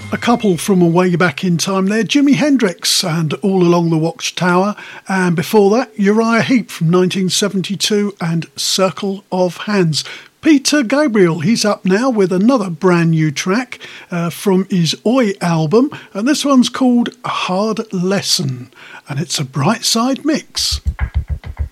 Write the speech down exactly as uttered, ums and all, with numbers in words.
A couple from a way back in time there, Jimi Hendrix and All Along the Watchtower, and before that Uriah Heep from nineteen seventy-two and Circle of Hands. Peter Gabriel, he's up now with another brand new track uh, from his Oi album, and this one's called A Hard Lesson, and it's a Brightside mix.